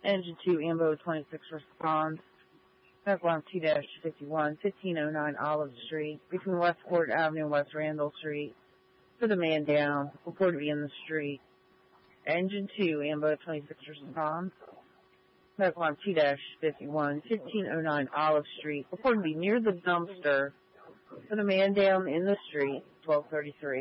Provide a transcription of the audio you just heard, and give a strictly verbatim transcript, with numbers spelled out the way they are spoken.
Engine two, Ambo twenty-six responds. Medical line two fifty-one, fifteen oh nine Olive Street, between Westport Avenue and West Randall Street. For the man down, reported to be in the street. Engine two, Ambo twenty-six responds. Medical line two fifty-one, fifteen oh nine Olive Street, reported to be near the dumpster. For the man down in the street, twelve thirty-three.